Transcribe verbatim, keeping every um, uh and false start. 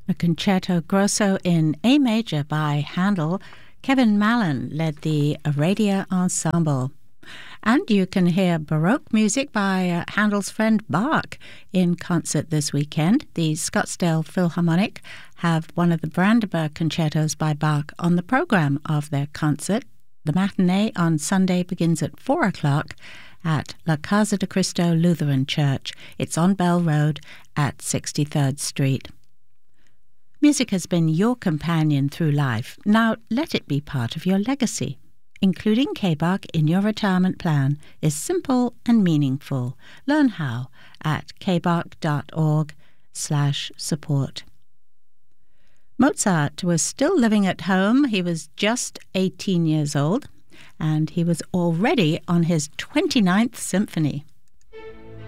A concerto grosso in A major by Handel. Kevin Mallon led the Aradia Ensemble. And you can hear Baroque music by uh, Handel's friend Bach in concert this weekend. The Scottsdale Philharmonic have one of the Brandenburg concertos by Bach on the program of their concert. The matinee on Sunday begins at four o'clock at La Casa de Cristo Lutheran Church. It's on Bell Road at sixty-third Street. Music has been your companion through life. Now let it be part of your legacy. Including K B A C in your retirement plan is simple and meaningful. Learn how at kbac.org slash support. Mozart was still living at home. He was just eighteen years old, and he was already on his twenty-ninth symphony.